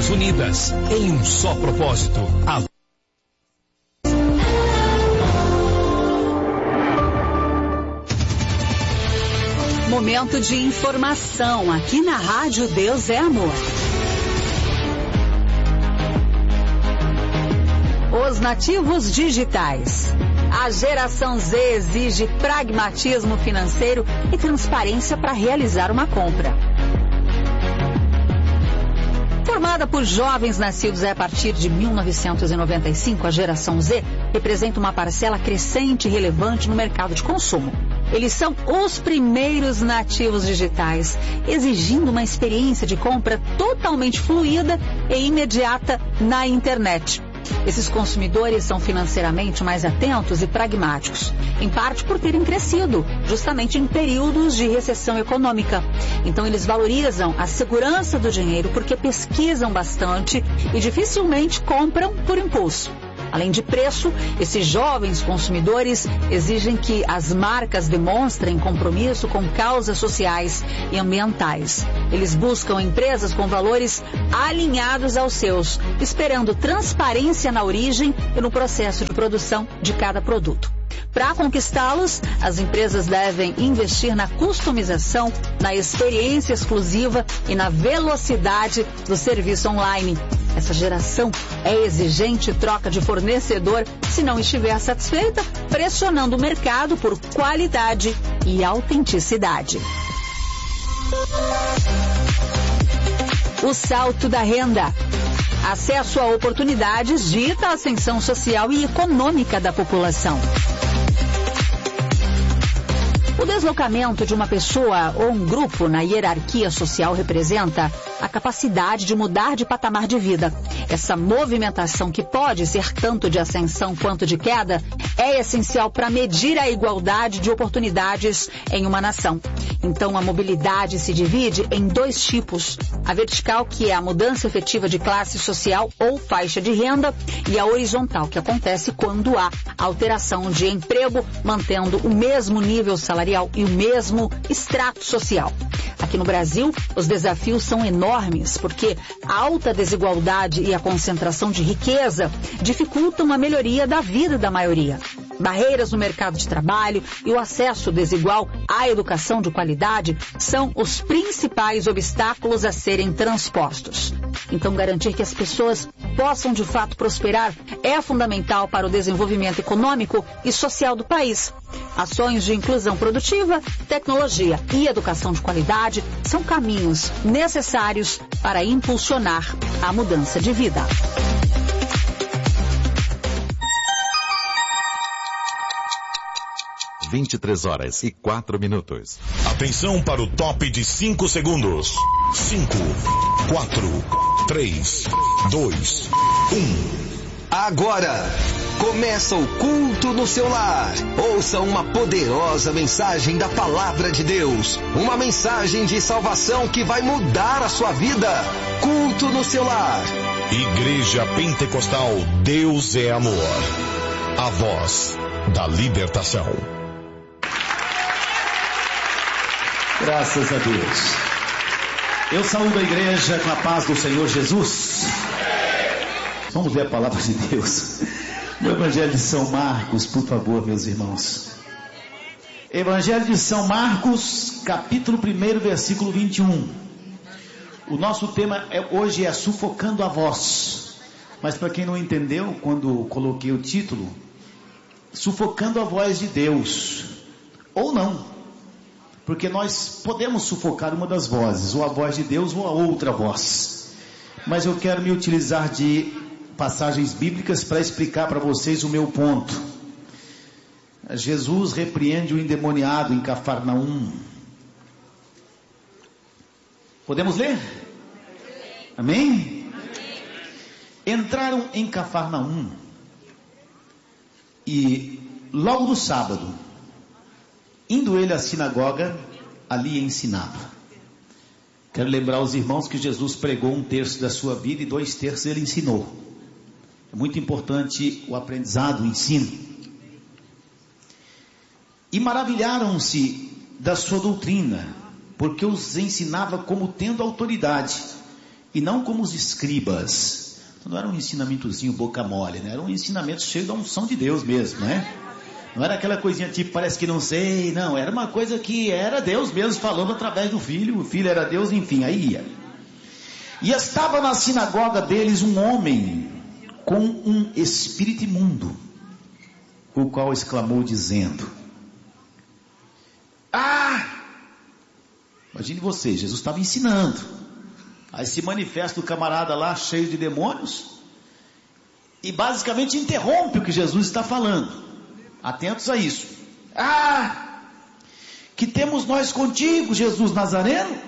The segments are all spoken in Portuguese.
famílias unidas em um só propósito. Momento de informação aqui na Rádio Deus é Amor. Os nativos digitais. A geração Z exige pragmatismo financeiro e transparência para realizar uma compra. Formada por jovens nascidos a partir de 1995, a geração Z representa uma parcela crescente e relevante no mercado de consumo. Eles são os primeiros nativos digitais, exigindo uma experiência de compra totalmente fluida e imediata na internet. Esses consumidores são financeiramente mais atentos e pragmáticos, em parte por terem crescido, justamente em períodos de recessão econômica. Então eles valorizam a segurança do dinheiro porque pesquisam bastante e dificilmente compram por impulso. Além de preço, esses jovens consumidores exigem que as marcas demonstrem compromisso com causas sociais e ambientais. Eles buscam empresas com valores alinhados aos seus, esperando transparência na origem e no processo de produção de cada produto. Para conquistá-los, as empresas devem investir na customização, na experiência exclusiva e na velocidade do serviço online. Essa geração é exigente e troca de fornecedor se não estiver satisfeita, pressionando o mercado por qualidade e autenticidade. O salto da renda. Acesso a oportunidades dita a ascensão social e econômica da população. O deslocamento de uma pessoa ou um grupo na hierarquia social representa a capacidade de mudar de patamar de vida. Essa movimentação, que pode ser tanto de ascensão quanto de queda, é essencial para medir a igualdade de oportunidades em uma nação. Então, a mobilidade se divide em dois tipos. A vertical, que é a mudança efetiva de classe social ou faixa de renda, e a horizontal, que acontece quando há alteração de emprego, mantendo o mesmo nível salarial e o mesmo extrato social. Aqui no Brasil, os desafios são enormes, porque a alta desigualdade e a concentração de riqueza dificultam a melhoria da vida da maioria. Barreiras no mercado de trabalho e o acesso desigual à educação de qualidade são os principais obstáculos a serem transpostos. Então, garantir que as pessoas possam de fato prosperar é fundamental para o desenvolvimento econômico e social do país. Ações de inclusão produtiva, tecnologia e educação de qualidade são caminhos necessários para impulsionar a mudança de vida. Às 23h04. Atenção para o top de 5 segundos. 5, 4, 3, 2, 1. Agora começa o culto no seu lar. Ouça uma poderosa mensagem da palavra de Deus. Uma mensagem de salvação que vai mudar a sua vida. Culto no seu lar. Igreja Pentecostal Deus é Amor. A voz da libertação. Graças a Deus. Eu saúdo a igreja com a paz do Senhor Jesus. Vamos ver a palavra de Deus. No Evangelho de São Marcos, por favor, meus irmãos. Evangelho de São Marcos, capítulo 1, versículo 21. O nosso tema hoje é Sufocando a Voz. Mas para quem não entendeu, quando coloquei o título, Sufocando a Voz de Deus. Ou não. Porque nós podemos sufocar uma das vozes, ou a voz de Deus ou a outra voz. Mas eu quero me utilizar de passagens bíblicas para explicar para vocês o meu ponto. Jesus repreende o endemoniado em Cafarnaum. Podemos ler? Amém? Entraram em Cafarnaum e logo no sábado, indo ele à sinagoga, ali ensinava. Quero lembrar aos irmãos que Jesus pregou 1/3 da sua vida e 2/3 ele ensinou. É muito importante o aprendizado, o ensino. E maravilharam-se da sua doutrina, porque os ensinava como tendo autoridade, E não como os escribas. Então, não era um ensinamentozinho boca mole, né? Era um ensinamento cheio da unção de Deus mesmo, né? Não era aquela coisinha tipo, parece que não sei, não. Era uma coisa que era Deus mesmo falando através do Filho. O Filho era Deus, enfim, aí ia. E estava na sinagoga deles um homem com um espírito imundo, o qual exclamou dizendo: imagine você, Jesus estava ensinando, aí se manifesta o camarada lá cheio de demônios e basicamente interrompe o que Jesus está falando. Atentos a isso. Que temos nós contigo, Jesus Nazareno?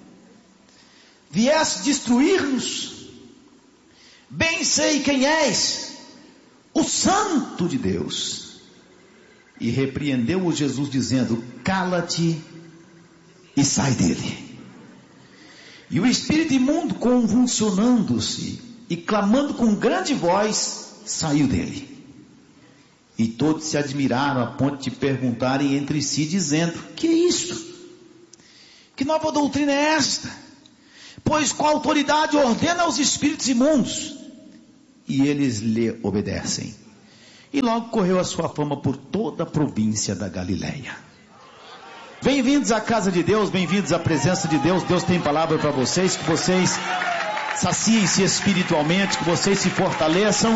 Vieste destruir-nos? Bem sei quem és, o Santo de Deus. E repreendeu-o Jesus dizendo: cala-te e sai dele. E o espírito imundo, convulsionando-se e clamando com grande voz, saiu dele. E todos se admiraram a ponto de perguntarem entre si, dizendo: que é isto? Que nova doutrina é esta? Pois com autoridade ordena aos espíritos imundos, e eles lhe obedecem. E logo correu a sua fama por toda a província da Galileia. Bem-vindos à casa de Deus, bem-vindos à presença de Deus. Deus tem palavra para vocês, que vocês saciem-se espiritualmente, que vocês se fortaleçam.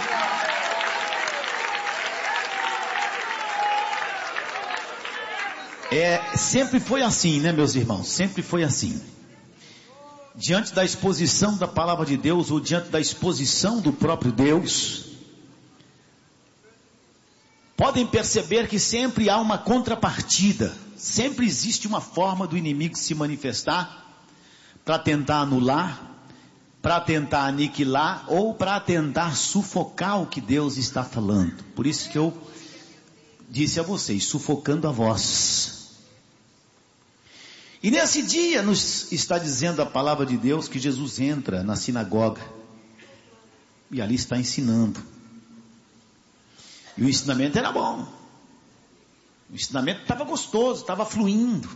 Sempre foi assim, né, meus irmãos? Sempre foi assim. Diante da exposição da palavra de Deus, ou diante da exposição do próprio Deus, podem perceber que sempre há uma contrapartida. Sempre existe uma forma do inimigo se manifestar para tentar anular, para tentar aniquilar ou para tentar sufocar o que Deus está falando. Por isso que eu disse a vocês, sufocando a voz. E nesse dia nos está dizendo a palavra de Deus que Jesus entra na sinagoga e ali está ensinando. E o ensinamento era bom. O ensinamento estava gostoso, estava fluindo.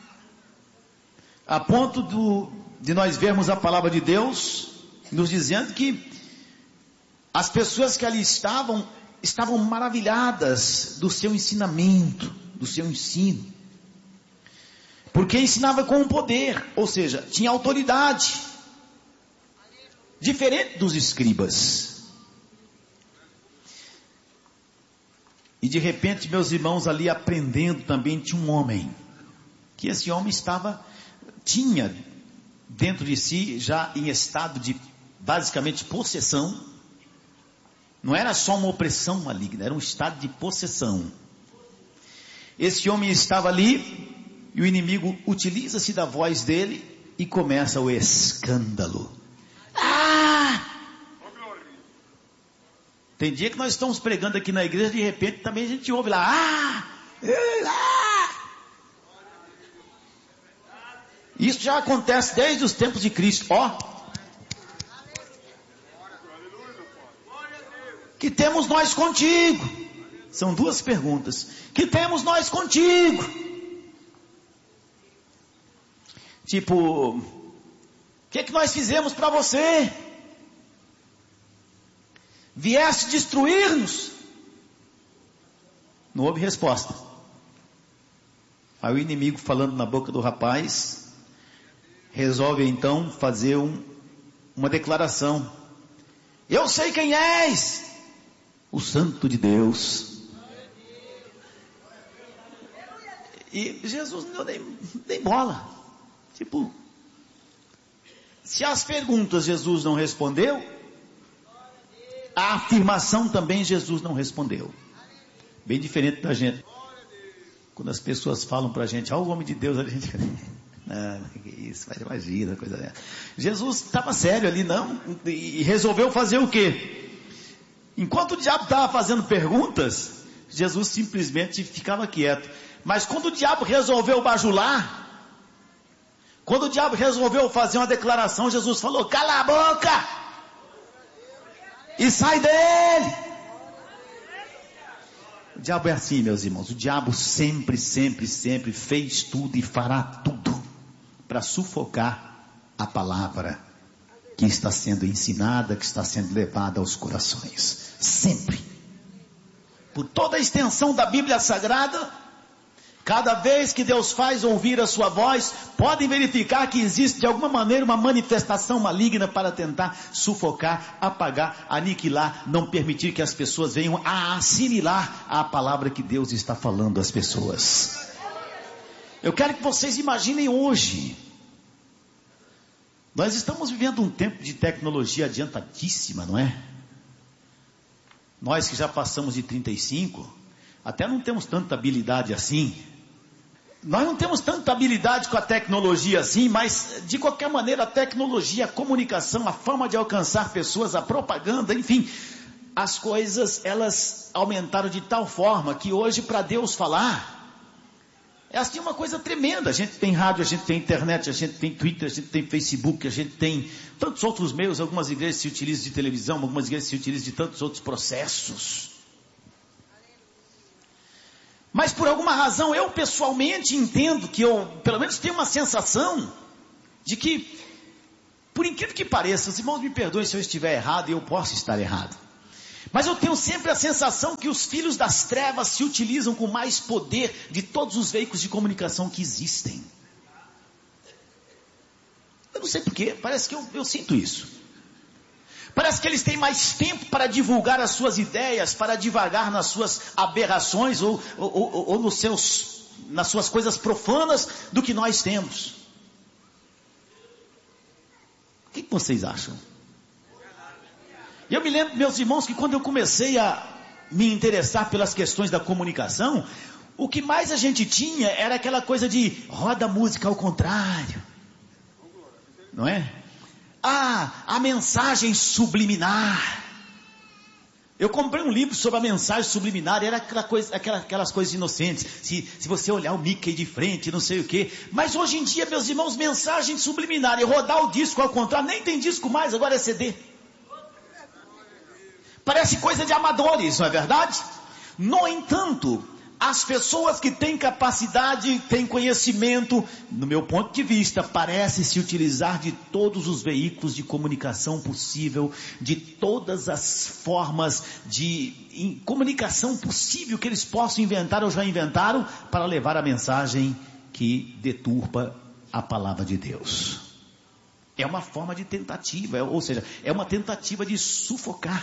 A ponto de nós vermos a palavra de Deus nos dizendo que as pessoas que ali estavam maravilhadas do seu ensinamento, do seu ensino. Porque ensinava com poder, ou seja, tinha autoridade. Diferente dos escribas. E de repente, meus irmãos, ali aprendendo também, tinha um homem. Que esse homem tinha dentro de si, já em estado de, basicamente, possessão. Não era só uma opressão maligna, era um estado de possessão. Esse homem estava ali, e o inimigo utiliza-se da voz dele, e começa o escândalo. Tem dia que nós estamos pregando aqui na igreja, de repente também a gente ouve lá, Isso já acontece desde os tempos de Cristo. Que temos nós contigo? São duas perguntas. Que temos nós contigo? Tipo, o que nós fizemos para você? Vieste destruir-nos? Não houve resposta. Aí o inimigo, falando na boca do rapaz, resolve então fazer uma declaração. Eu sei quem és, o Santo de Deus. E Jesus não deu nem bola. Tipo, se as perguntas Jesus não respondeu, a afirmação também Jesus não respondeu. Bem diferente da gente. Quando as pessoas falam pra gente, o homem de Deus, a gente... que isso, imagina, coisa dessa. Jesus estava sério ali, não, e resolveu fazer o quê? Enquanto o diabo estava fazendo perguntas, Jesus simplesmente ficava quieto. Mas quando o diabo resolveu bajular, quando o diabo resolveu fazer uma declaração, Jesus falou, cala a boca! E sai dele! O diabo é assim, meus irmãos. O diabo sempre fez tudo e fará tudo para sufocar a palavra que está sendo ensinada, que está sendo levada aos corações. Sempre. Por toda a extensão da Bíblia Sagrada, cada vez que Deus faz ouvir a sua voz, podem verificar que existe de alguma maneira uma manifestação maligna para tentar sufocar, apagar, aniquilar, não permitir que as pessoas venham a assimilar a palavra que Deus está falando às pessoas. Eu quero que vocês imaginem hoje. Nós estamos vivendo um tempo de tecnologia adiantadíssima, não é? Nós que já passamos de 35, até não temos tanta habilidade assim. Nós não temos tanta habilidade com a tecnologia assim, mas de qualquer maneira a tecnologia, a comunicação, a forma de alcançar pessoas, a propaganda, enfim, as coisas elas aumentaram de tal forma que hoje para Deus falar, é assim uma coisa tremenda. A gente tem rádio, a gente tem internet, a gente tem Twitter, a gente tem Facebook, a gente tem tantos outros meios. Algumas igrejas se utilizam de televisão, algumas igrejas se utilizam de tantos outros processos. Mas por alguma razão eu pessoalmente entendo que eu pelo menos tenho uma sensação de que, por incrível que pareça, os irmãos me perdoem se eu estiver errado, e eu posso estar errado, mas eu tenho sempre a sensação que os filhos das trevas se utilizam com mais poder de todos os veículos de comunicação que existem. Eu não sei porquê, parece que eu sinto isso. Parece que eles têm mais tempo para divulgar as suas ideias, para divagar nas suas aberrações ou nas suas coisas profanas do que nós temos. O que vocês acham? Eu me lembro, meus irmãos, que quando eu comecei a me interessar pelas questões da comunicação, o que mais a gente tinha era aquela coisa de roda a música ao contrário. Não é? A mensagem subliminar. Eu comprei um livro sobre a mensagem subliminar, era aquelas coisas inocentes. Se você olhar o Mickey de frente, não sei o quê. Mas hoje em dia, meus irmãos, mensagem subliminar, e rodar o disco ao contrário, nem tem disco mais, agora é CD. Parece coisa de amadores, não é verdade? No entanto, as pessoas que têm capacidade, têm conhecimento, no meu ponto de vista, parece se utilizar de todos os veículos de comunicação possível, de todas as formas de comunicação possível que eles possam inventar ou já inventaram, para levar a mensagem que deturpa a palavra de Deus. É uma forma de tentativa, ou seja, é uma tentativa de sufocar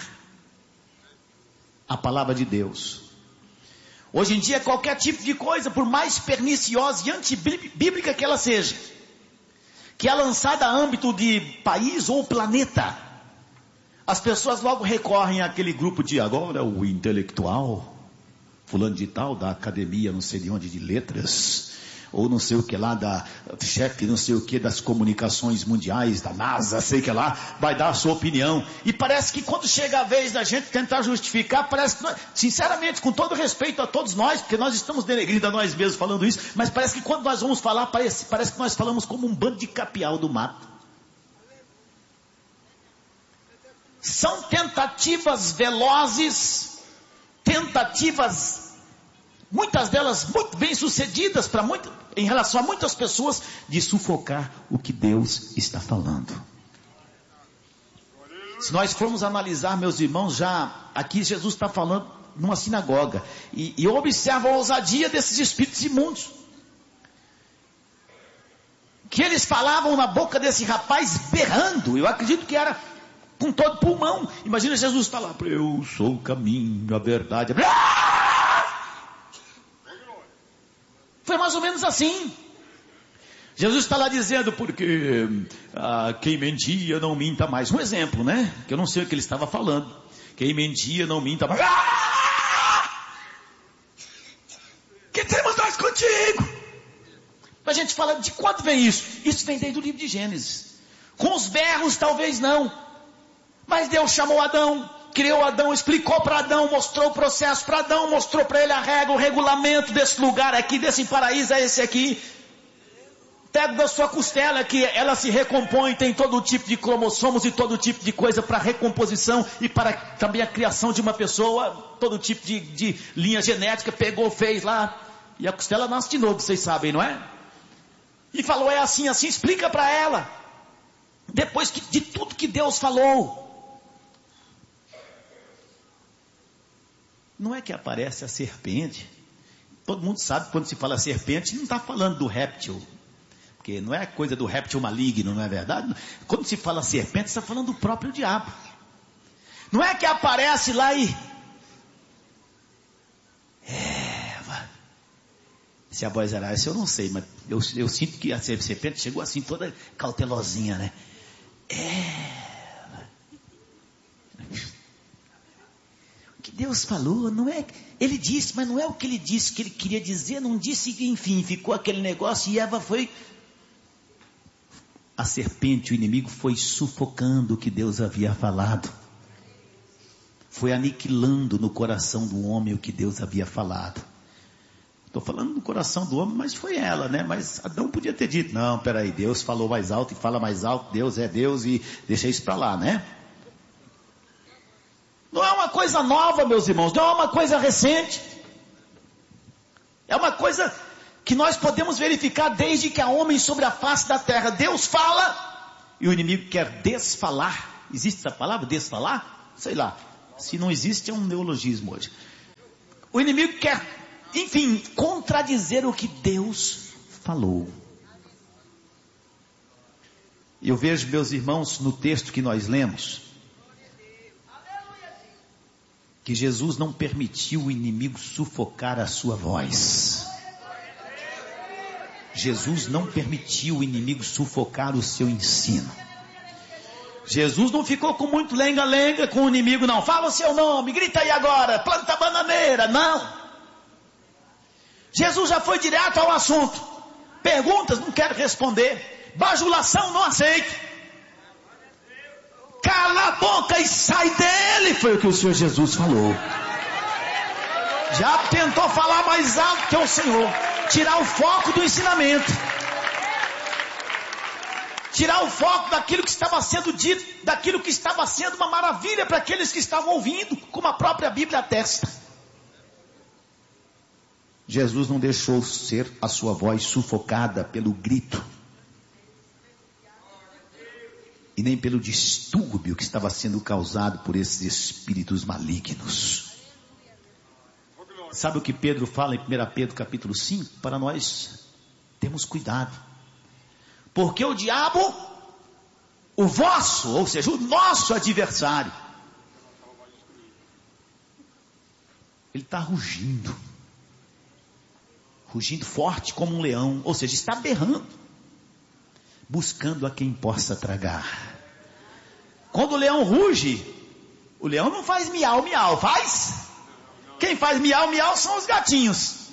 a palavra de Deus. Hoje em dia, qualquer tipo de coisa, por mais perniciosa e antibíblica que ela seja, que é lançada a âmbito de país ou planeta, as pessoas logo recorrem àquele grupo de agora, o intelectual, fulano de tal, da academia não sei de onde, de letras, ou não sei o que lá, da chefe não sei o que das comunicações mundiais, da NASA, sei que lá, vai dar a sua opinião. E parece que quando chega a vez da gente tentar justificar, parece que nós, sinceramente, com todo respeito a todos nós, porque nós estamos denegrindo a nós mesmos falando isso, mas parece que quando nós vamos falar, parece que nós falamos como um bando de capial do mato. São tentativas velozes, tentativas, muitas delas muito bem sucedidas em relação a muitas pessoas, de sufocar o que Deus está falando. Se nós formos analisar, meus irmãos, já aqui Jesus está falando numa sinagoga, e eu observo a ousadia desses espíritos imundos, que eles falavam na boca desse rapaz berrando. Eu acredito que era com todo pulmão. Imagina Jesus falar: eu sou o caminho, a verdade. Foi mais ou menos assim. Jesus está lá dizendo, porque quem mentia não minta mais. Um exemplo, né? Que eu não sei o que ele estava falando. Quem mentia não minta mais. Que temos nós contigo? A gente fala, de quanto vem isso? Isso vem desde o livro de Gênesis. Com os berros talvez não. Mas Deus chamou Adão, criou Adão, explicou para Adão, mostrou o processo para Adão, mostrou para ele a regra, o regulamento desse lugar aqui, desse paraíso é esse aqui. Pega da sua costela que ela se recompõe, tem todo tipo de cromossomos e todo tipo de coisa para recomposição e para também a criação de uma pessoa, todo tipo de linha genética, pegou, fez lá, e a costela nasce de novo, vocês sabem, não é? E falou, é assim, assim, explica para ela. depois de tudo que Deus falou. Não é que aparece a serpente. Todo mundo sabe que quando se fala serpente, não está falando do réptil. Porque não é coisa do réptil maligno, não é verdade? Quando se fala serpente, está falando do próprio diabo. Não é que aparece lá e... Eva. Se a voz era essa, eu não sei, mas eu sinto que a serpente chegou assim, toda cautelosinha, né? Eva. O que Deus falou, não é... Ele disse, mas não é o que ele disse, que ele queria dizer, não disse, enfim, ficou aquele negócio e Eva foi... A serpente, o inimigo, foi sufocando o que Deus havia falado. Foi aniquilando no coração do homem o que Deus havia falado. Estou falando no coração do homem, mas foi ela, né? Mas Adão podia ter dito, não, peraí, Deus falou mais alto e fala mais alto, Deus é Deus e deixa isso para lá, né? Não é uma coisa nova, meus irmãos, não é uma coisa recente. É uma coisa que nós podemos verificar desde que há homens sobre a face da terra. Deus fala e o inimigo quer desfalar. Existe essa palavra, desfalar? Sei lá. Se não existe, é um neologismo hoje. O inimigo quer, enfim, contradizer o que Deus falou. Eu vejo, meus irmãos, no texto que nós lemos, que Jesus não permitiu o inimigo sufocar a sua voz. Jesus não permitiu o inimigo sufocar o seu ensino. Jesus não ficou com muito lenga-lenga com o inimigo, não. Fala o seu nome, grita aí agora, planta bananeira, não. Jesus já foi direto ao assunto. Perguntas, não quero responder. Bajulação, não aceito. Cala a boca e sai dele, foi o que o Senhor Jesus falou. Já tentou falar mais alto que o Senhor. Tirar o foco do ensinamento. Tirar o foco daquilo que estava sendo dito, daquilo que estava sendo uma maravilha para aqueles que estavam ouvindo, como a própria Bíblia atesta. Jesus não deixou ser a sua voz sufocada pelo grito, e nem pelo distúrbio que estava sendo causado por esses espíritos malignos. Sabe o que Pedro fala em 1 Pedro capítulo 5? Para nós termos cuidado. Porque o diabo, o vosso, ou seja, o nosso adversário, ele está rugindo. Rugindo forte como um leão, ou seja, está berrando. Buscando a quem possa tragar. Quando o leão ruge, o leão não faz miau, miau, faz? Quem faz miau, miau são os gatinhos.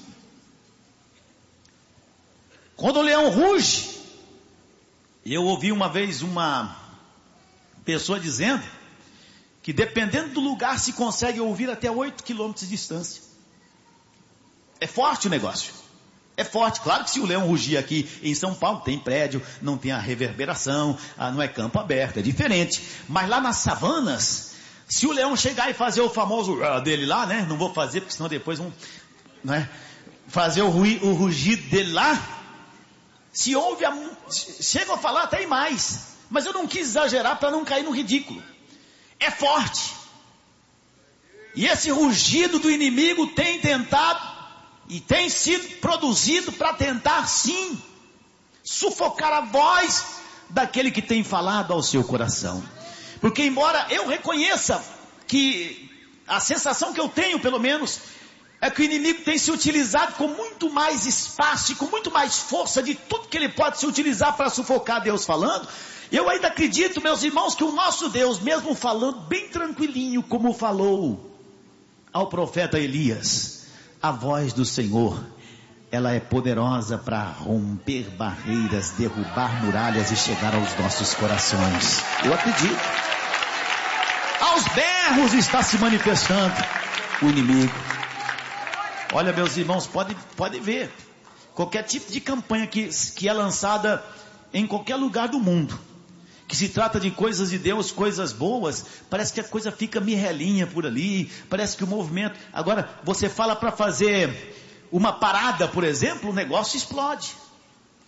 Quando o leão ruge, eu ouvi uma vez uma pessoa dizendo que dependendo do lugar se consegue ouvir até 8 quilômetros de distância. É forte o negócio. É forte, claro que se o leão rugir aqui em São Paulo, tem prédio, não tem a reverberação, não é campo aberto, é diferente. Mas lá nas savanas, se o leão chegar e fazer o famoso dele lá, né? Não vou fazer, porque senão depois vão, né? Fazer o rugido dele lá. Se ouve, chega a falar até mais. Mas eu não quis exagerar para não cair no ridículo. É forte. E esse rugido do inimigo tem tentado e tem sido produzido para tentar sim sufocar a voz daquele que tem falado ao seu coração. Porque embora eu reconheça que a sensação que eu tenho, pelo menos, é que o inimigo tem se utilizado com muito mais espaço e com muito mais força de tudo que ele pode se utilizar para sufocar Deus falando. Eu ainda acredito, meus irmãos, que o nosso Deus, mesmo falando bem tranquilinho, como falou ao profeta Elias, a voz do Senhor, ela é poderosa para romper barreiras, derrubar muralhas e chegar aos nossos corações. Eu acredito. Aos berros está se manifestando o inimigo. Olha, meus irmãos, pode ver. Qualquer tipo de campanha que é lançada em qualquer lugar do mundo, que se trata de coisas de Deus, coisas boas, parece que a coisa fica mirrelinha por ali, parece que o movimento... Agora, você fala para fazer uma parada, por exemplo, o negócio explode.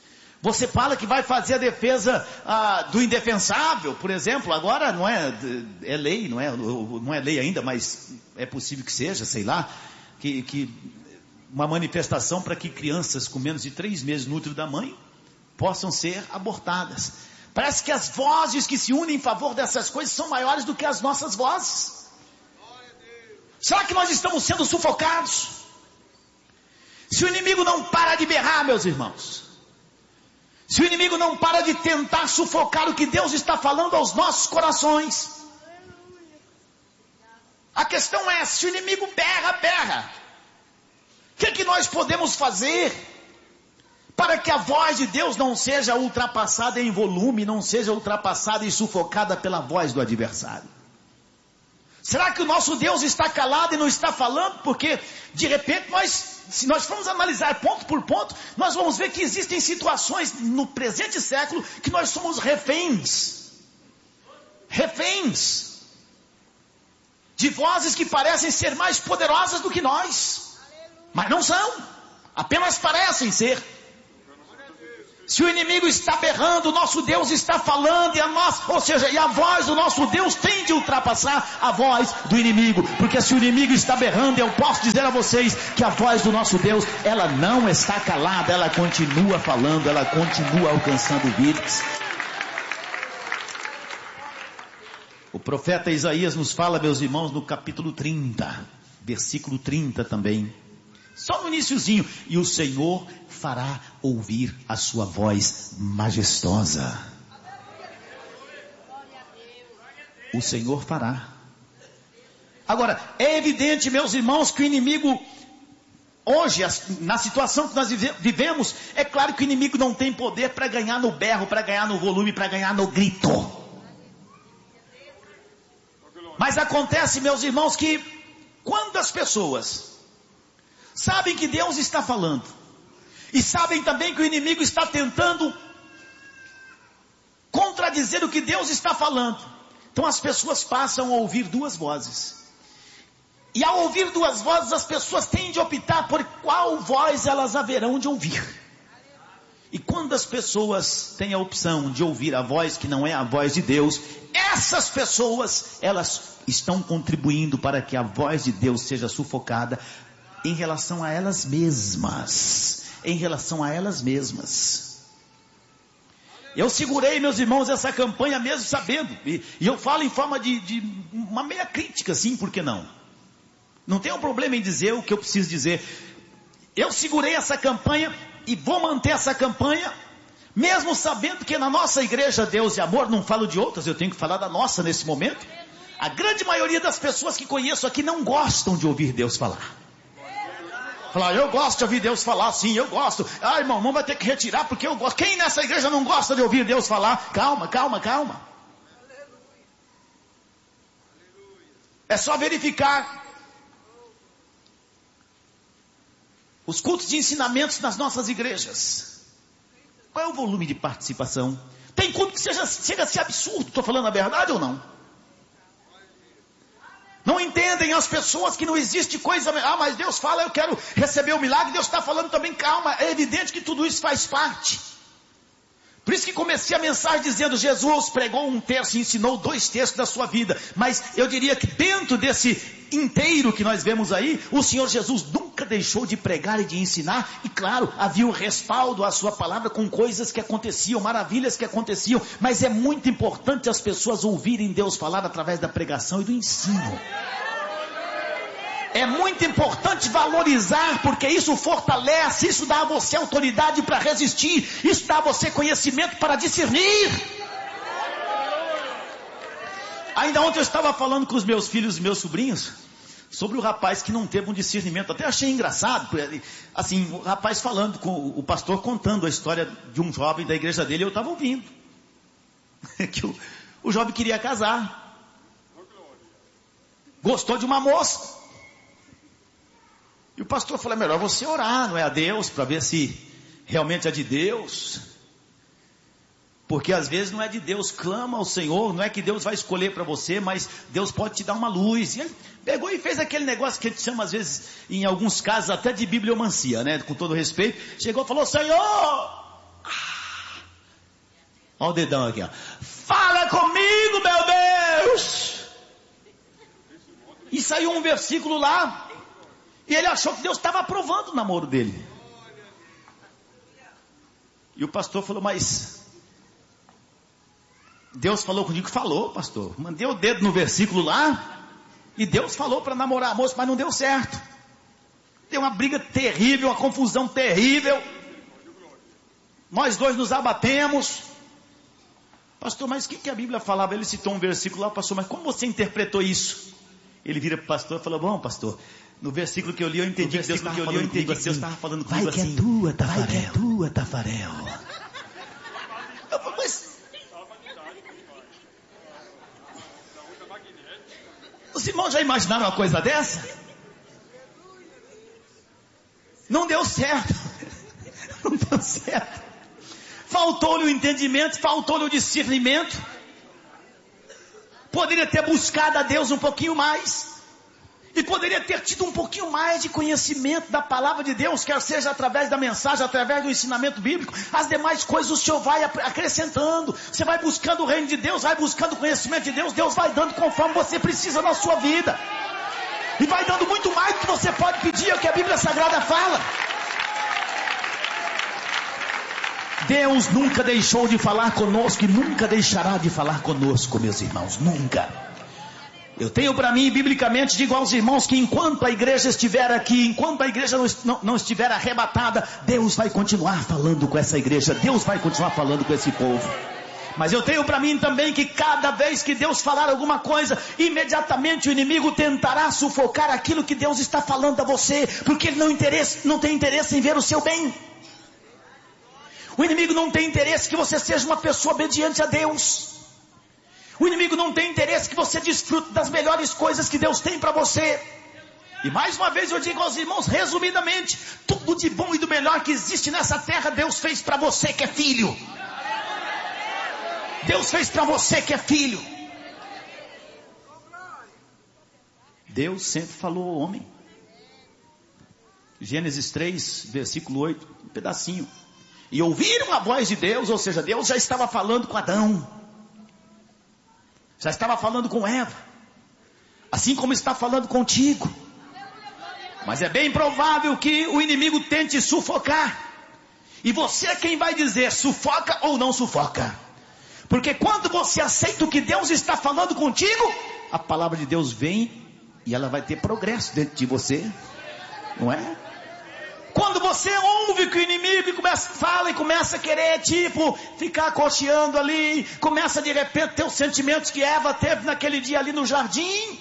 Você fala que vai fazer a defesa do indefensável, por exemplo. Agora não é lei, não é lei ainda, mas é possível que seja, sei lá, que uma manifestação para que crianças com menos de 3 meses no útero da mãe possam ser abortadas. Parece que as vozes que se unem em favor dessas coisas são maiores do que as nossas vozes. Será que nós estamos sendo sufocados? Se o inimigo não para de berrar, meus irmãos, se o inimigo não para de tentar sufocar o que Deus está falando aos nossos corações, a questão é, se o inimigo berra, o que nós podemos fazer para que a voz de Deus não seja ultrapassada em volume, não seja ultrapassada e sufocada pela voz do adversário? Será que o nosso Deus está calado e não está falando? Porque, de repente, se nós formos analisar ponto por ponto, nós vamos ver que existem situações no presente século que nós somos reféns de vozes que parecem ser mais poderosas do que nós, mas não são, apenas parecem ser. Se o inimigo está berrando, o nosso Deus está falando, e a voz do nosso Deus tem de ultrapassar a voz do inimigo, porque se o inimigo está berrando, eu posso dizer a vocês que a voz do nosso Deus, ela não está calada, ela continua falando, ela continua alcançando vidas. O profeta Isaías nos fala, meus irmãos, no capítulo 30, versículo 30 também, só no iniciozinho: e o Senhor fará ouvir a sua voz majestosa. O Senhor fará. Agora, é evidente, meus irmãos, que o inimigo, hoje, na situação que nós vivemos, é claro que o inimigo não tem poder para ganhar no berro, para ganhar no volume, para ganhar no grito. Mas acontece, meus irmãos, que quando as pessoas sabem que Deus está falando, e sabem também que o inimigo está tentando contradizer o que Deus está falando, então as pessoas passam a ouvir duas vozes. E ao ouvir duas vozes, as pessoas têm de optar por qual voz elas haverão de ouvir. E quando as pessoas têm a opção de ouvir a voz que não é a voz de Deus, essas pessoas, elas estão contribuindo para que a voz de Deus seja sufocada em relação a elas mesmas. Eu segurei, meus irmãos, essa campanha mesmo sabendo, e eu falo em forma de uma meia crítica, assim, por que não? Não tenho problema em dizer o que eu preciso dizer. Eu segurei essa campanha e vou manter essa campanha, mesmo sabendo que na nossa igreja Deus e Amor, não falo de outras, eu tenho que falar da nossa nesse momento, a grande maioria das pessoas que conheço aqui não gostam de ouvir Deus falar. Falar, eu gosto de ouvir Deus falar, sim, eu gosto. Ah, irmão, não vai ter que retirar porque eu gosto. Quem nessa igreja não gosta de ouvir Deus falar? Calma. É só verificar os cultos de ensinamentos nas nossas igrejas. Qual é o volume de participação? Tem culto que chega a ser absurdo, estou falando a verdade ou não? Não entendem as pessoas que não existe coisa... mas Deus fala, eu quero receber o milagre. Deus está falando também, calma. É evidente que tudo isso faz parte. Por isso que comecei a mensagem dizendo, Jesus pregou 1/3 e ensinou 2/3 da sua vida. Mas eu diria que dentro desse inteiro que nós vemos aí, o Senhor Jesus nunca deixou de pregar e de ensinar. E claro, havia um respaldo à sua palavra com coisas que aconteciam, maravilhas que aconteciam. Mas é muito importante as pessoas ouvirem Deus falar através da pregação e do ensino. É muito importante valorizar, porque isso fortalece, isso dá a você autoridade para resistir, isso dá a você conhecimento para discernir. Ainda ontem eu estava falando com os meus filhos e meus sobrinhos sobre o rapaz que não teve um discernimento. Até achei engraçado, assim, o rapaz falando, com o pastor contando a história de um jovem da igreja dele. Eu estava ouvindo que o jovem queria casar, gostou de uma moça, e o pastor falou, é melhor você orar, não é a Deus, para ver se realmente é de Deus, porque às vezes não é de Deus. Clama ao Senhor, não é que Deus vai escolher para você, mas Deus pode te dar uma luz. E ele pegou e fez aquele negócio que a gente chama às vezes, em alguns casos até de bibliomancia, né? Com todo respeito, chegou e falou, Senhor, Olha o dedão aqui, ó. Fala comigo, meu Deus! E saiu um versículo lá, e ele achou que Deus estava aprovando o namoro dele. E o pastor falou, mas Deus falou comigo? Falou, pastor. Mandei o dedo no versículo lá, e Deus falou para namorar a moça, mas não deu certo. Deu uma briga terrível, uma confusão terrível. Nós dois nos abatemos. Pastor, mas o que a Bíblia falava? Ele citou um versículo lá, pastor, mas como você interpretou isso? Ele vira para o pastor e falou, bom, pastor, no versículo que eu li eu entendi que Deus estava falando comigo assim. Vai que é tua, Tafarel. Vai que é tua, Tafarel. Eu falei, mas... Os irmãos já imaginaram uma coisa dessa? Não deu certo. Não deu certo. Faltou-lhe o entendimento, faltou-lhe o discernimento. Poderia ter buscado a Deus um pouquinho mais. E poderia ter tido um pouquinho mais de conhecimento da palavra de Deus, quer seja através da mensagem, através do ensinamento bíblico. As demais coisas o Senhor vai acrescentando. Você vai buscando o reino de Deus, vai buscando o conhecimento de Deus. Deus vai dando conforme você precisa na sua vida. E vai dando muito mais do que você pode pedir, é o que a Bíblia Sagrada fala. Deus nunca deixou de falar conosco e nunca deixará de falar conosco, meus irmãos, nunca. Eu tenho para mim, biblicamente, digo aos irmãos que enquanto a igreja estiver aqui, enquanto a igreja não estiver arrebatada, Deus vai continuar falando com essa igreja, Deus vai continuar falando com esse povo. Mas eu tenho para mim também que cada vez que Deus falar alguma coisa, imediatamente o inimigo tentará sufocar aquilo que Deus está falando a você, porque ele não tem interesse em ver o seu bem. O inimigo não tem interesse que você seja uma pessoa obediente a Deus. O inimigo não tem interesse que você desfrute das melhores coisas que Deus tem para você. E mais uma vez eu digo aos irmãos, resumidamente, tudo de bom e do melhor que existe nessa terra, Deus fez para você que é filho. Deus fez para você que é filho. Deus sempre falou ao homem. Gênesis 3, versículo 8, um pedacinho. E ouviram a voz de Deus, ou seja, Deus já estava falando com Adão. Já estava falando com Eva. Assim como está falando contigo. Mas é bem provável que o inimigo tente sufocar. E você é quem vai dizer, sufoca ou não sufoca. Porque quando você aceita o que Deus está falando contigo, a palavra de Deus vem e ela vai ter progresso dentro de você. Não é? Quando você ouve que o inimigo fala e começa a querer, ficar cocheando ali, começa de repente ter os sentimentos que Eva teve naquele dia ali no jardim.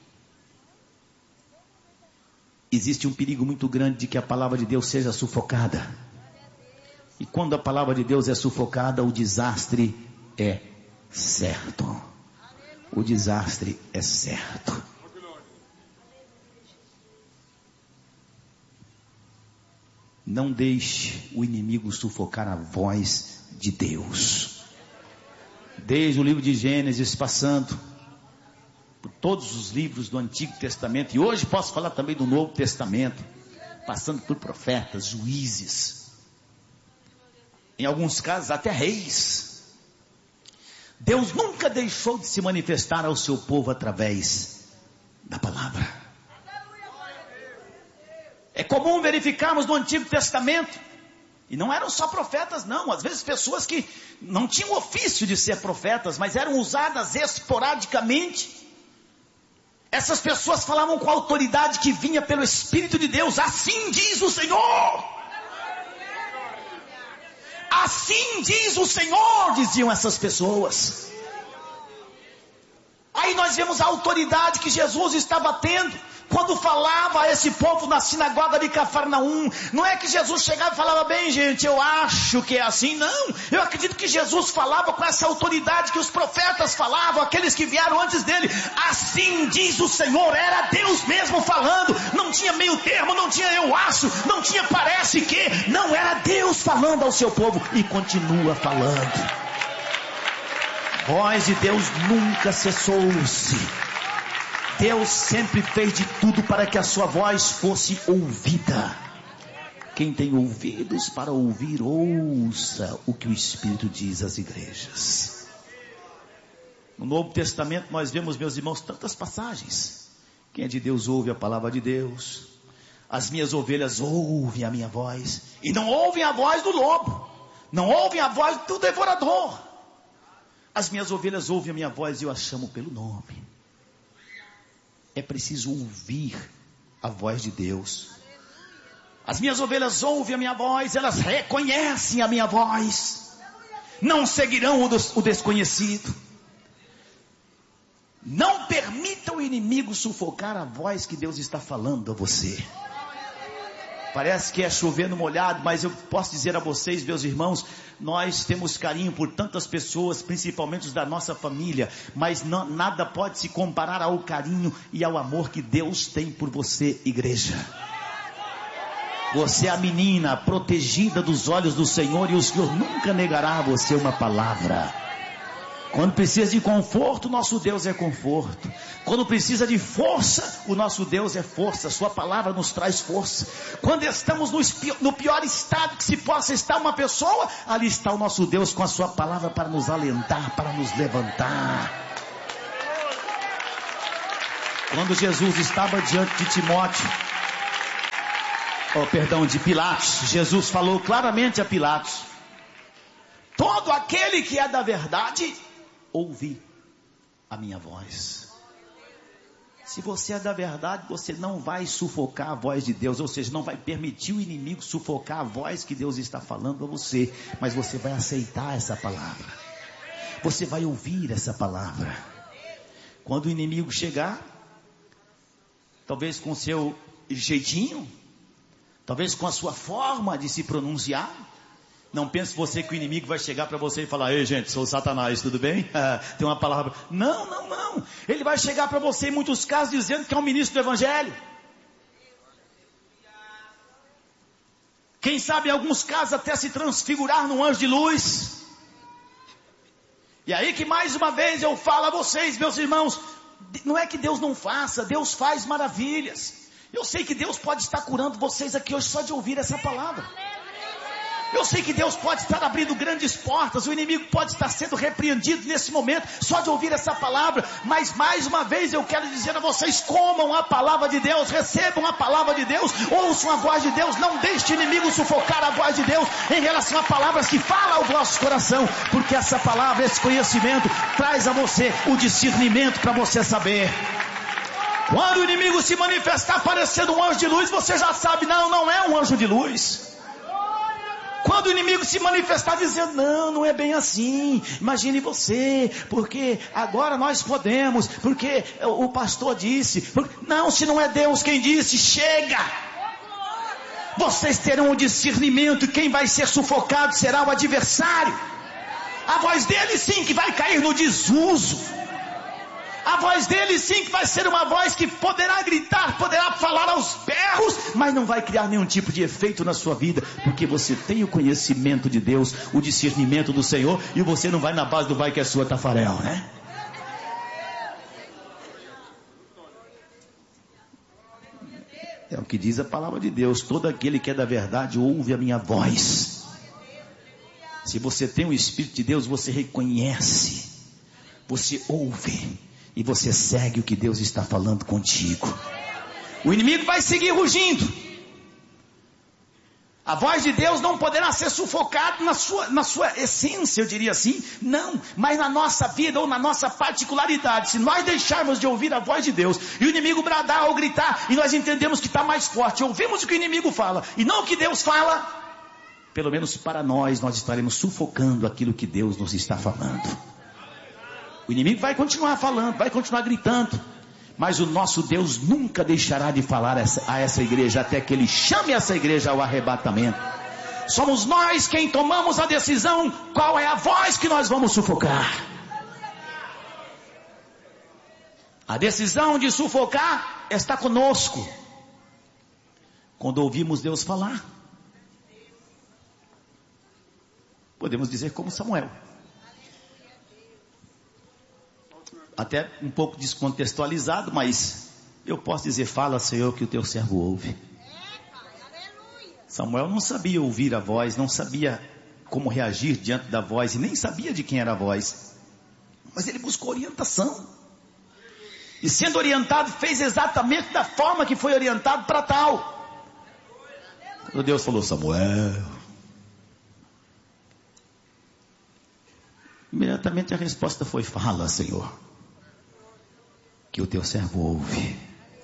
Existe um perigo muito grande de que a palavra de Deus seja sufocada. E quando a palavra de Deus é sufocada, o desastre é certo. O desastre é certo. Não deixe o inimigo sufocar a voz de Deus. Desde o livro de Gênesis, passando por todos os livros do Antigo Testamento, e hoje posso falar também do Novo Testamento, passando por profetas, juízes, em alguns casos até reis. Deus nunca deixou de se manifestar ao seu povo através da palavra. É comum verificarmos no Antigo Testamento, e não eram só profetas não, às vezes pessoas que não tinham ofício de ser profetas, mas eram usadas esporadicamente. Essas pessoas falavam com a autoridade que vinha pelo Espírito de Deus, assim diz o Senhor. Assim diz o Senhor, diziam essas pessoas. Aí nós vemos a autoridade que Jesus estava tendo quando falava a esse povo na sinagoga de Cafarnaum. Não é que Jesus chegava e falava, bem gente, eu acho que é assim. Não, eu acredito que Jesus falava com essa autoridade que os profetas falavam, aqueles que vieram antes dele. Assim diz o Senhor, era Deus mesmo falando. Não tinha meio termo, não tinha eu acho, não tinha parece que. Não, era Deus falando ao seu povo e continua falando. A voz de Deus nunca cessou-se. Deus sempre fez de tudo para que a sua voz fosse ouvida. Quem tem ouvidos para ouvir, ouça o que o Espírito diz às igrejas. No Novo Testamento nós vemos, meus irmãos, tantas passagens. Quem é de Deus ouve a palavra de Deus. As minhas ovelhas ouvem a minha voz. E não ouvem a voz do lobo. Não ouvem a voz do devorador. As minhas ovelhas ouvem a minha voz e eu as chamo pelo nome. É preciso ouvir a voz de Deus. As minhas ovelhas ouvem a minha voz, elas reconhecem a minha voz. Não seguirão o desconhecido. Não permita o inimigo sufocar a voz que Deus está falando a você. Parece que é chover no molhado, mas eu posso dizer a vocês, meus irmãos, nós temos carinho por tantas pessoas, principalmente os da nossa família, mas nada pode se comparar ao carinho e ao amor que Deus tem por você, igreja. Você é a menina protegida dos olhos do Senhor e o Senhor nunca negará a você uma palavra. Quando precisa de conforto, nosso Deus é conforto. Quando precisa de força, o nosso Deus é força. Sua palavra nos traz força. Quando estamos no pior estado que se possa estar uma pessoa, ali está o nosso Deus com a sua palavra para nos alentar, para nos levantar. Quando Jesus estava diante de de Pilatos, Jesus falou claramente a Pilatos: todo aquele que é da verdade, ouve a minha voz. Se você é da verdade, você não vai sufocar a voz de Deus, ou seja, não vai permitir o inimigo sufocar a voz que Deus está falando a você, mas você vai aceitar essa palavra, você vai ouvir essa palavra. Quando o inimigo chegar, talvez com seu jeitinho, talvez com a sua forma de se pronunciar, não pense você que o inimigo vai chegar para você e falar: ei gente, sou Satanás, tudo bem? Tem uma palavra. Não. Ele vai chegar para você em muitos casos dizendo que é um ministro do Evangelho. Quem sabe em alguns casos até se transfigurar num anjo de luz. E aí que mais uma vez eu falo a vocês, meus irmãos, não é que Deus não faça, Deus faz maravilhas. Eu sei que Deus pode estar curando vocês aqui hoje só de ouvir essa palavra. Eu sei que Deus pode estar abrindo grandes portas, o inimigo pode estar sendo repreendido nesse momento, só de ouvir essa palavra. Mas mais uma vez eu quero dizer a vocês: comam a palavra de Deus, recebam a palavra de Deus, ouçam a voz de Deus, não deixe o inimigo sufocar a voz de Deus em relação a palavras que falam ao vosso coração, porque essa palavra, esse conhecimento, traz a você o discernimento para você saber. Quando o inimigo se manifestar parecendo um anjo de luz, você já sabe: não é um anjo de luz. Quando o inimigo se manifestar dizendo: não é bem assim, imagine você, porque agora nós podemos, porque o pastor disse, não, se não é Deus quem disse, chega. Vocês terão o discernimento, quem vai ser sufocado será o adversário. A voz dele sim que vai cair no desuso. A voz dele sim que vai ser uma voz que poderá gritar, poderá falar aos berros, mas não vai criar nenhum tipo de efeito na sua vida, porque você tem o conhecimento de Deus, o discernimento do Senhor, e você não vai na base do vai que é sua, Tafarel, né? É o que diz a palavra de Deus: todo aquele que é da verdade ouve a minha voz. Se você tem o Espírito de Deus, você reconhece, você ouve e você segue o que Deus está falando contigo. O inimigo vai seguir rugindo. A voz de Deus não poderá ser sufocada na sua essência, eu diria assim. Não, mas na nossa vida ou na nossa particularidade. Se nós deixarmos de ouvir a voz de Deus e o inimigo bradar ou gritar, e nós entendemos que está mais forte, ouvimos o que o inimigo fala e não o que Deus fala, pelo menos para nós estaremos sufocando aquilo que Deus nos está falando. O inimigo vai continuar falando, vai continuar gritando, mas o nosso Deus nunca deixará de falar a essa igreja, até que Ele chame essa igreja ao arrebatamento. Somos nós quem tomamos a decisão, qual é a voz que nós vamos sufocar. A decisão de sufocar está conosco. Quando ouvimos Deus falar, podemos dizer como Samuel. Até um pouco descontextualizado, mas eu posso dizer: fala, Senhor, que o teu servo ouve. Samuel não sabia ouvir a voz, não sabia como reagir diante da voz, e nem sabia de quem era a voz. Mas ele buscou orientação. E sendo orientado, fez exatamente da forma que foi orientado para tal. Quando Deus falou, Samuel, imediatamente a resposta foi, fala, Senhor, que o teu servo ouve.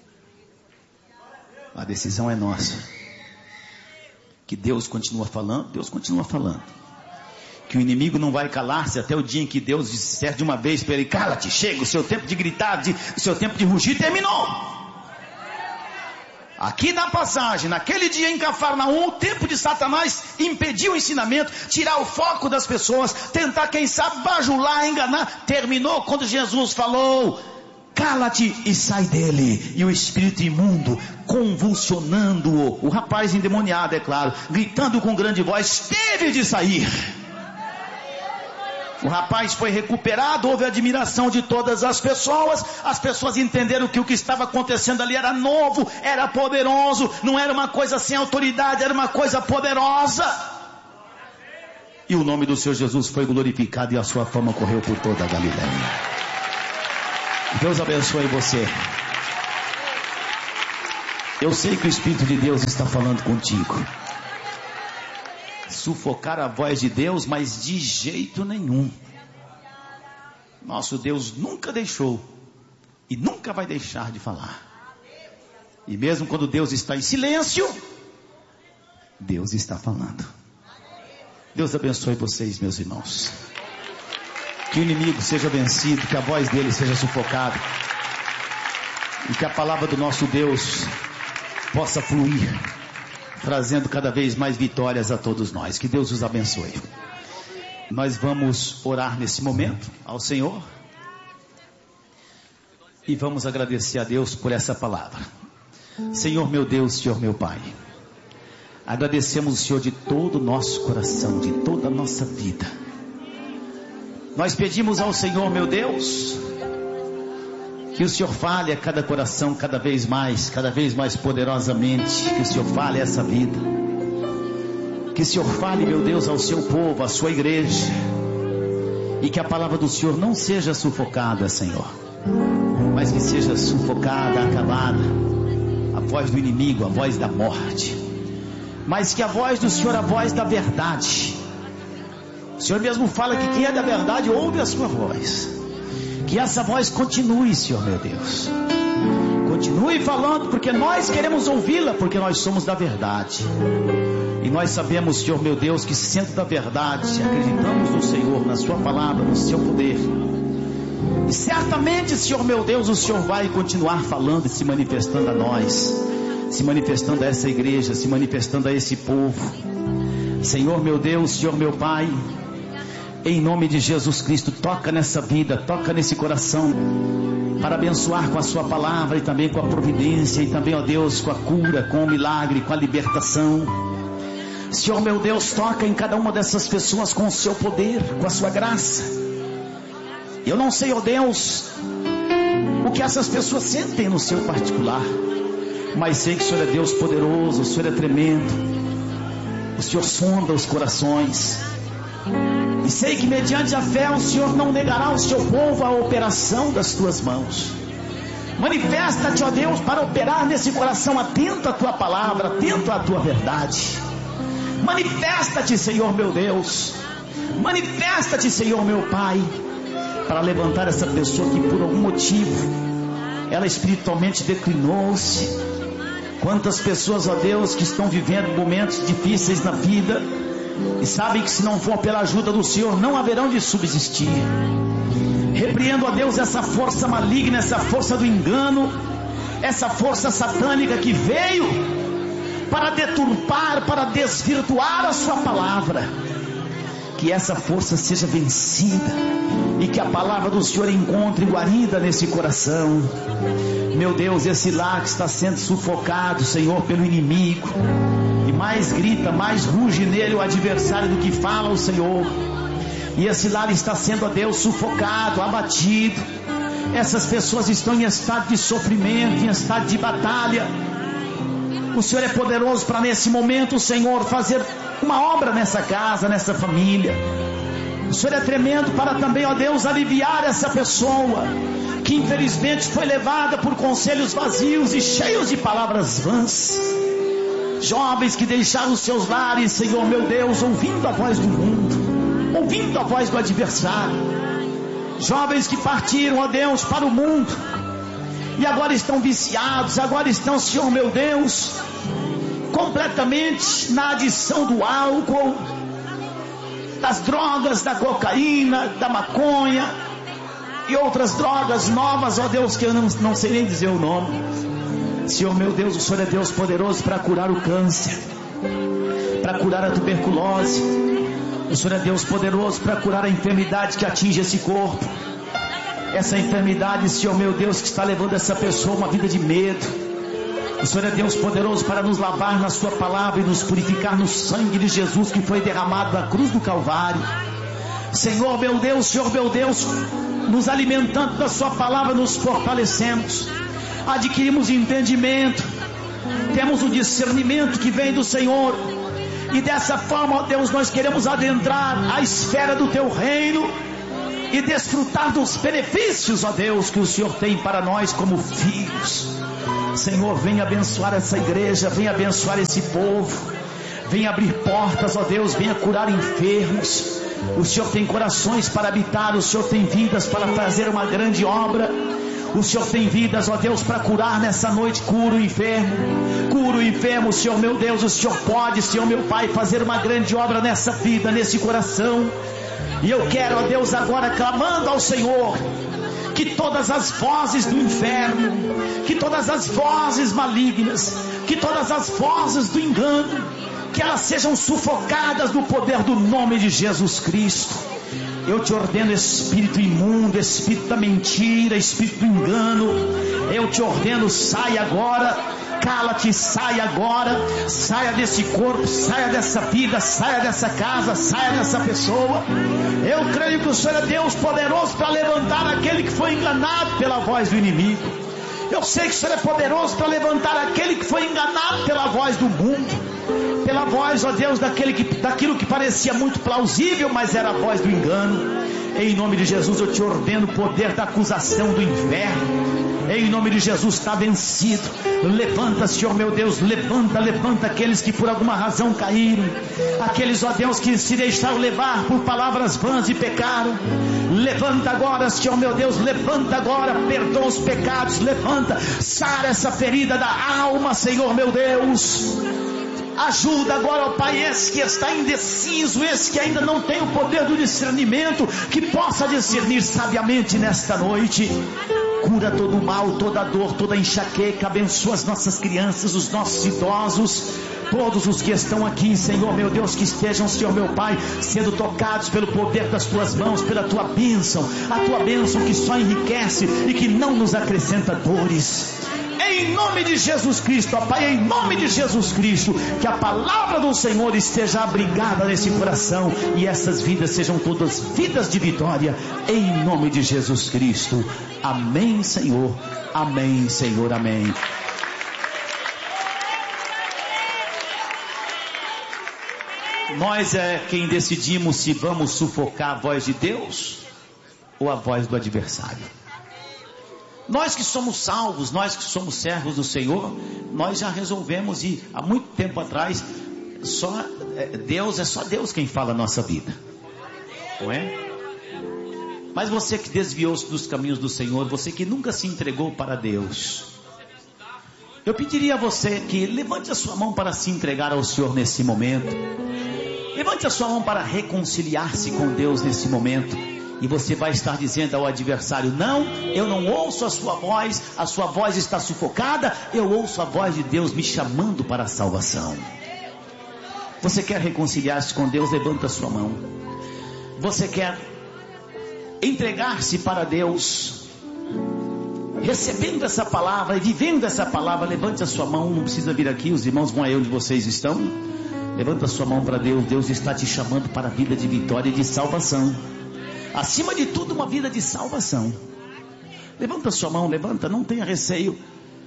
A decisão é nossa. Que Deus continua falando, Deus continua falando. Que o inimigo não vai calar-se até o dia em que Deus disser de uma vez para ele, cala-te, chega, o seu tempo de gritar, o seu tempo de rugir terminou. Aqui na passagem, naquele dia em Cafarnaum, o tempo de Satanás impedir o ensinamento, tirar o foco das pessoas, tentar, quem sabe, bajular, enganar, terminou quando Jesus falou, cala-te e sai dele. E o espírito imundo, convulsionando-o, o rapaz endemoniado, é claro, gritando com grande voz, teve de sair. O rapaz foi recuperado, houve admiração de todas as pessoas entenderam que o que estava acontecendo ali era novo, era poderoso, não era uma coisa sem autoridade, era uma coisa poderosa. E o nome do Senhor Jesus foi glorificado e a sua fama correu por toda a Galileia. Deus abençoe você. Eu sei que o Espírito de Deus está falando contigo. Sufocar a voz de Deus, mas de jeito nenhum. Nosso Deus nunca deixou e nunca vai deixar de falar. E mesmo quando Deus está em silêncio, Deus está falando. Deus abençoe vocês, meus irmãos. Que o inimigo seja vencido, que a voz dele seja sufocada, e que a palavra do nosso Deus possa fluir, trazendo cada vez mais vitórias a todos nós. Que Deus os abençoe. Nós vamos orar nesse momento ao Senhor e vamos agradecer a Deus por essa palavra. Senhor meu Deus, Senhor meu Pai, agradecemos o Senhor de todo o nosso coração, de toda a nossa vida. Nós pedimos ao Senhor meu Deus que o Senhor fale a cada coração cada vez mais poderosamente. Que o Senhor fale a essa vida. Que o Senhor fale, meu Deus, ao seu povo, à sua igreja. E que a palavra do Senhor não seja sufocada, Senhor, mas que seja sufocada, acabada, a voz do inimigo, a voz da morte. Mas que a voz do Senhor, a voz da verdade. O Senhor mesmo fala que quem é da verdade ouve a sua voz. Que essa voz continue, Senhor meu Deus. Continue falando, porque nós queremos ouvi-la, porque nós somos da verdade. E nós sabemos, Senhor meu Deus, que sendo da verdade, acreditamos no Senhor, na sua palavra, no seu poder. E certamente, Senhor meu Deus, o Senhor vai continuar falando e se manifestando a nós, se manifestando a essa igreja, se manifestando a esse povo. Senhor meu Deus, Senhor meu Pai, em nome de Jesus Cristo, toca nessa vida, toca nesse coração, para abençoar com a sua palavra e também com a providência, e também, ó Deus, com a cura, com o milagre, com a libertação. Senhor meu Deus, toca em cada uma dessas pessoas com o seu poder, com a sua graça. Eu não sei, ó Deus, o que essas pessoas sentem no seu particular, mas sei que o Senhor é Deus poderoso, o Senhor é tremendo, o Senhor sonda os corações. E sei que mediante a fé o Senhor não negará ao seu povo a operação das tuas mãos. Manifesta-te, ó Deus, para operar nesse coração atento à tua palavra, atento à tua verdade. Manifesta-te, Senhor meu Deus. Manifesta-te, Senhor meu Pai, para levantar essa pessoa que por algum motivo ela espiritualmente declinou-se. Quantas pessoas, ó Deus, que estão vivendo momentos difíceis na vida e sabem que se não for pela ajuda do Senhor não haverão de subsistir. Repreendo, ó Deus, essa força maligna, essa força do engano, essa força satânica que veio para deturpar, para desvirtuar a sua palavra. Que essa força seja vencida e que a palavra do Senhor encontre guarida nesse coração. Meu Deus, esse lar que está sendo sufocado, Senhor, pelo inimigo, e mais grita, mais ruge nele o adversário do que fala o Senhor. E esse lar está sendo, ó Deus, sufocado, abatido. Essas pessoas estão em estado de sofrimento, em estado de batalha. O Senhor é poderoso para nesse momento, Senhor, fazer uma obra nessa casa, nessa família. O Senhor é tremendo para também, ó Deus, aliviar essa pessoa que infelizmente foi levada por conselhos vazios e cheios de palavras vãs. Jovens que deixaram os seus lares, Senhor meu Deus, ouvindo a voz do mundo, ouvindo a voz do adversário. Jovens que partiram, ó Deus, para o mundo e agora estão viciados, agora estão, Senhor meu Deus, completamente na adição do álcool, das drogas, da cocaína, da maconha e outras drogas novas, ó Deus, que eu não sei nem dizer o nome. Senhor meu Deus, o Senhor é Deus poderoso para curar o câncer, para curar a tuberculose. O Senhor é Deus poderoso para curar a enfermidade que atinge esse corpo. Essa enfermidade, Senhor meu Deus, que está levando essa pessoa uma vida de medo. O Senhor é Deus poderoso para nos lavar na sua palavra e nos purificar no sangue de Jesus que foi derramado na cruz do Calvário. Senhor meu Deus, Senhor meu Deus, nos alimentando da sua palavra, nos fortalecemos, adquirimos entendimento, temos o discernimento que vem do Senhor, e dessa forma, ó Deus, nós queremos adentrar a esfera do teu reino e desfrutar dos benefícios, ó Deus, que o Senhor tem para nós como filhos. Senhor, vem abençoar essa igreja, vem abençoar esse povo, vem abrir portas, ó Deus, venha curar enfermos. O Senhor tem corações para habitar, o Senhor tem vidas para fazer uma grande obra. O Senhor tem vidas, ó Deus, para curar nessa noite. Cura o enfermo, Senhor meu Deus. O Senhor pode, Senhor meu Pai, fazer uma grande obra nessa vida, nesse coração. E eu quero, ó Deus, agora clamando ao Senhor, que todas as vozes do inferno, que todas as vozes malignas, que todas as vozes do engano, que elas sejam sufocadas no poder do nome de Jesus Cristo. Eu te ordeno, espírito imundo, espírito da mentira, espírito do engano, eu te ordeno, sai agora, cala-te, sai agora, saia desse corpo, saia dessa vida, saia dessa casa, saia dessa pessoa. Eu creio que o Senhor é Deus poderoso para levantar aquele que foi enganado pela voz do inimigo. Eu sei que o Senhor é poderoso para levantar aquele que foi enganado pela voz do mundo, pela voz, ó Deus, daquilo que parecia muito plausível, mas era a voz do engano. Em nome de Jesus eu te ordeno o poder da acusação do inferno. Em nome de Jesus, está vencido. Levanta, Senhor meu Deus, levanta aqueles que por alguma razão caíram, aqueles, ó Deus, que se deixaram levar por palavras vãs e pecaram. Levanta agora, Senhor meu Deus, levanta agora, perdoa os pecados, levanta, sara essa ferida da alma, Senhor meu Deus. Ajuda agora, ó Pai, esse que está indeciso, esse que ainda não tem o poder do discernimento, que possa discernir sabiamente nesta noite. Cura todo o mal, toda a dor, toda a enxaqueca. Abençoa as nossas crianças, os nossos idosos, todos os que estão aqui, Senhor meu Deus, que estejam, Senhor meu Pai, sendo tocados pelo poder das tuas mãos, pela tua bênção, a tua bênção que só enriquece e que não nos acrescenta dores. Em nome de Jesus Cristo, ó Pai, em nome de Jesus Cristo, que a palavra do Senhor esteja abrigada nesse coração e essas vidas sejam todas vidas de vitória, em nome de Jesus Cristo. Amém, Senhor. Amém, Senhor. Amém. Nós é quem decidimos se vamos sufocar a voz de Deus ou a voz do adversário. Nós que somos salvos, nós que somos servos do Senhor, nós já resolvemos ir há muito tempo atrás. É só Deus quem fala a nossa vida, não é? Mas você que desviou-se dos caminhos do Senhor, você que nunca se entregou para Deus, eu pediria a você que levante a sua mão para se entregar ao Senhor nesse momento. Levante a sua mão para reconciliar-se com Deus nesse momento. E você vai estar dizendo ao adversário: não, eu não ouço a sua voz está sufocada, eu ouço a voz de Deus me chamando para a salvação. Você quer reconciliar-se com Deus? Levanta a sua mão. Você quer entregar-se para Deus, recebendo essa palavra e vivendo essa palavra? Levante a sua mão, não precisa vir aqui, os irmãos vão aí onde vocês estão. Levanta a sua mão para Deus. Deus está te chamando para a vida de vitória e de salvação. Acima de tudo, uma vida de salvação. Levanta a sua mão, levanta, não tenha receio.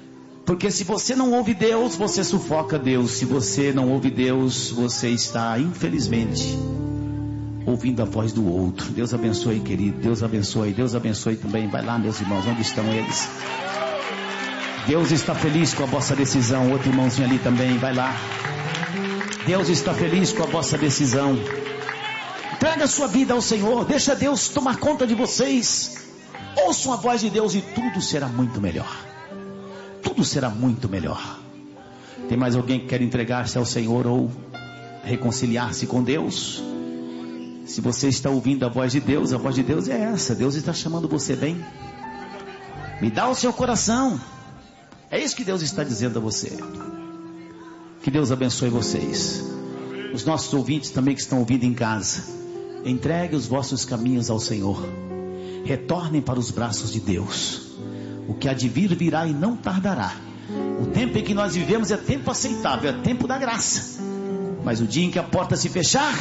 Porque se você não ouve Deus, você sufoca Deus. Se você não ouve Deus, você está, infelizmente, ouvindo a voz do outro. Deus abençoe, querido. Deus abençoe também. Vai lá, meus irmãos, onde estão eles? Deus está feliz com a vossa decisão. Outro irmãozinho ali também, vai lá. Deus está feliz com a vossa decisão. Entrega a sua vida ao Senhor. Deixa Deus tomar conta de vocês. Ouçam a voz de Deus e tudo será muito melhor. Tudo será muito melhor. Tem mais alguém que quer entregar-se ao Senhor ou reconciliar-se com Deus? Se você está ouvindo a voz de Deus é essa. Deus está chamando você bem. Me dá o seu coração. É isso que Deus está dizendo a você. Que Deus abençoe vocês. Os nossos ouvintes também que estão ouvindo em casa. Entregue os vossos caminhos ao Senhor. Retornem para os braços de Deus. O que há de vir virá e não tardará. O tempo em que nós vivemos é tempo aceitável, é tempo da graça. Mas o dia em que a porta se fechar,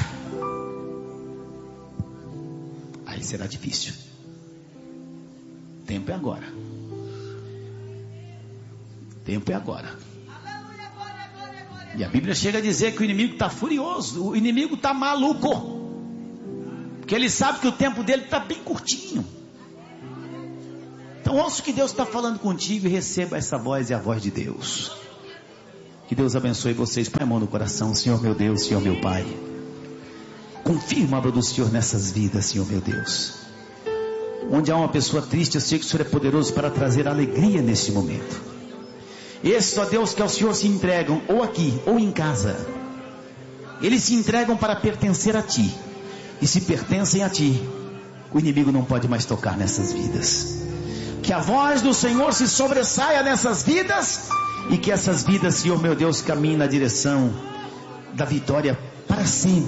aí será difícil. O tempo é agora. O tempo é agora. E a Bíblia chega a dizer que o inimigo está furioso, o inimigo está maluco. Porque ele sabe que o tempo dele está bem curtinho. Então ouça o que Deus está falando contigo e receba essa voz, é a voz de Deus. Que Deus abençoe vocês. Põe a mão no coração. Senhor meu Deus, Senhor meu Pai, confirma a obra do Senhor nessas vidas, Senhor meu Deus. Onde há uma pessoa triste, eu sei que o Senhor é poderoso para trazer alegria nesse momento. Esses, ó Deus, que ao Senhor se entregam, ou aqui, ou em casa, eles se entregam para pertencer a Ti. E se pertencem a Ti, o inimigo não pode mais tocar nessas vidas. Que a voz do Senhor se sobressaia nessas vidas, e que essas vidas, Senhor meu Deus, caminhem na direção da vitória para sempre.